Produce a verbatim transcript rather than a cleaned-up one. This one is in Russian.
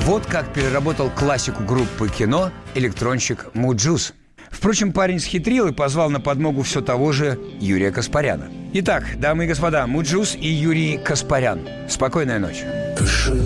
Вот как переработал классику группы «Кино» электронщик Муджус. Впрочем, парень схитрил и позвал на подмогу все того же Юрия Каспаряна. Итак, дамы и господа, Муджус и Юрий Каспарян. Спокойной ночи.